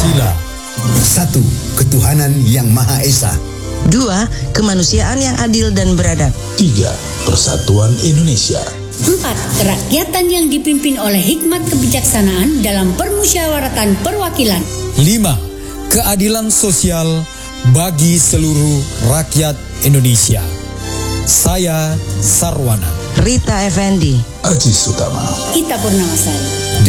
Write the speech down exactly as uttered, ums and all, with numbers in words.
Pancasila. Satu, ketuhanan yang Maha Esa. Dua, kemanusiaan yang adil dan beradab. Tiga, persatuan Indonesia. Empat, kerakyatan yang dipimpin oleh hikmat kebijaksanaan dalam permusyawaratan perwakilan. Lima, keadilan sosial bagi seluruh rakyat Indonesia. Saya Sarwana. Rita Effendi. Aji Sutama. Ita Purnamasari. D